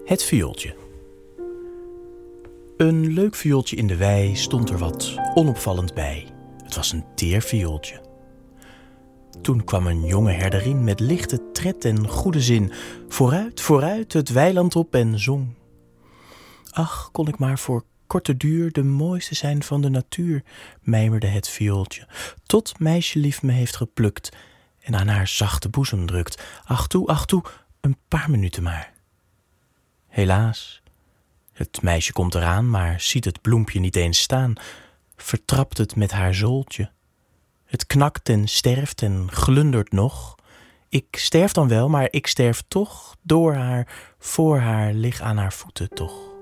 Het viooltje. Een leuk viooltje in de wei stond er wat onopvallend bij. Het was een teer viooltje. Toen kwam een jonge herderin met lichte tred en goede zin. Vooruit, vooruit, het weiland op en zong. Ach, kon ik maar voor korte duur de mooiste zijn van de natuur, mijmerde het viooltje, tot meisjelief me heeft geplukt en aan haar zachte boezem drukt. Ach toe, een paar minuten maar. Helaas, het meisje komt eraan, maar ziet het bloempje niet eens staan, vertrapt het met haar zooltje. Het knakt en sterft en glundert nog. Ik sterf dan wel, maar ik sterf toch, door haar, voor haar, lig aan haar voeten toch.